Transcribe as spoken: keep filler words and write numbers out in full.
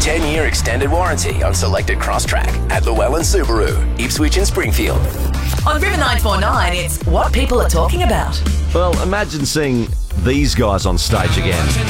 ten-year extended warranty on selected Crosstrack at Llewellyn Subaru, Ipswich and Springfield. On River nine four nine, it's what people are talking about. Well, imagine seeing these guys on stage again.